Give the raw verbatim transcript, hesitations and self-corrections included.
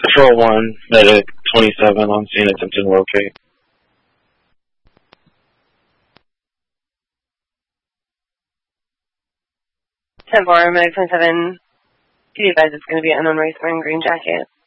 Patrol one, medic twenty-seven on scene, attempting to locate. ten four, medic twenty-seven. Be advised it's going to be an unknown race wearing green jacket.